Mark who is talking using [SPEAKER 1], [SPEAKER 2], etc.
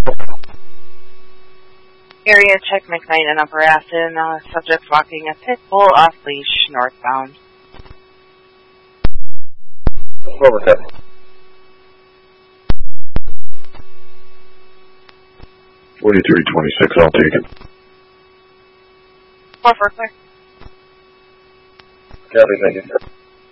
[SPEAKER 1] Area check McKnight and Upper Aston. Subject walking a pit bull off leash northbound.
[SPEAKER 2] What was that?
[SPEAKER 3] 4326, I'll take it.
[SPEAKER 1] 4 for clear.
[SPEAKER 2] Copy, thank you.